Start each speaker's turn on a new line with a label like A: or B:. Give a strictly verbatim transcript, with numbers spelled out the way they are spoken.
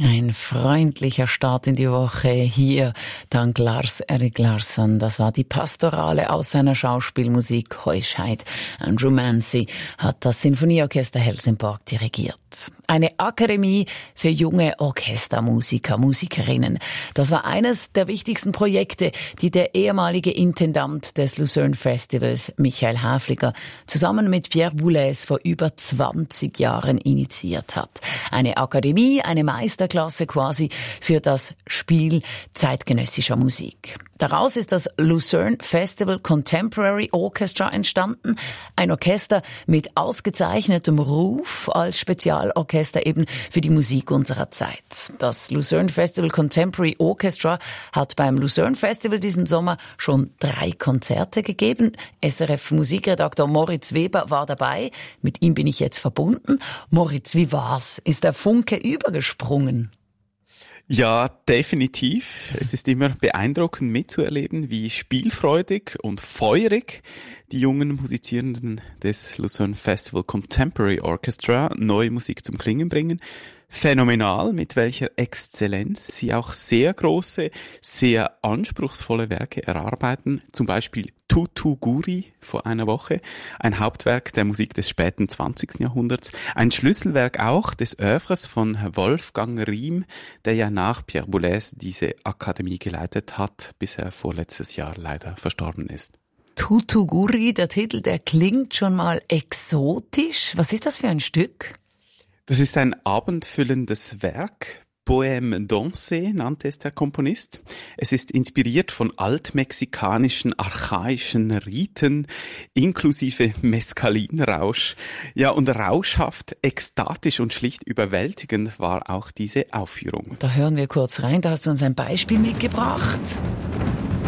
A: Ein freundlicher Start in die Woche hier, dank Lars-Erik Larsson. Das war die Pastorale aus seiner Schauspielmusik Heuschheit. Andrew Mancy hat das Sinfonieorchester Helsingborg dirigiert. Eine Akademie für junge Orchestermusiker, Musikerinnen. Das war eines der wichtigsten Projekte, die der ehemalige Intendant des Lucerne Festivals, Michael Häfliger, zusammen mit Pierre Boulez vor über zwanzig Jahren initiiert hat. Eine Akademie, eine Meisterklasse quasi für das Spiel zeitgenössischer Musik. Daraus ist das Lucerne Festival Contemporary Orchestra entstanden. Ein Orchester mit ausgezeichnetem Ruf als Spezialorchester eben für die Musik unserer Zeit. Das Lucerne Festival Contemporary Orchestra hat beim Lucerne Festival diesen Sommer schon drei Konzerte gegeben. S R F-Musikredakteur Moritz Weber war dabei. Mit ihm bin ich jetzt verbunden. Moritz, wie war's? Ist der Funke übergesprungen?
B: Ja, definitiv. Es ist immer beeindruckend mitzuerleben, wie spielfreudig und feurig die jungen Musizierenden des Lucerne Festival Contemporary Orchestra neue Musik zum Klingen bringen. Phänomenal, mit welcher Exzellenz sie auch sehr große, sehr anspruchsvolle Werke erarbeiten. Zum Beispiel Tutu Guri vor einer Woche, ein Hauptwerk der Musik des späten zwanzigsten Jahrhunderts. Ein Schlüsselwerk auch des Œuvres von Wolfgang Riem, der ja nach Pierre Boulez diese Akademie geleitet hat, bis er vorletztes Jahr leider verstorben ist.
A: Tutu Guri, der Titel, der klingt schon mal exotisch. Was ist das für ein Stück?
B: Das ist ein abendfüllendes Werk. Poème dansé nannte es der Komponist. Es ist inspiriert von altmexikanischen, archaischen Riten, inklusive Mescalinrausch. Ja, und rauschhaft, ekstatisch und schlicht überwältigend war auch diese Aufführung.
A: Da hören wir kurz rein, da hast du uns ein Beispiel mitgebracht.